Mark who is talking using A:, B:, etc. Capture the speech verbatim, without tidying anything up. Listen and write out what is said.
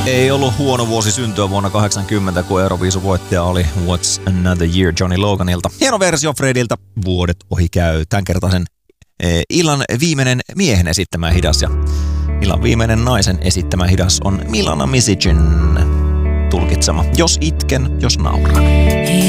A: Ei ollut huono vuosi syntyä vuonna kahdeksankymmentä, kun Euroviisu-voittaja oli What's Another Year Johnny Loganilta. Hieno versio Frediltä, Vuodet ohi käy. Tämänkertaisen eh, illan viimeinen miehen esittämä hidas ja illan viimeinen naisen esittämä hidas on Milana Misicin tulkitsema Jos itken, jos nauran.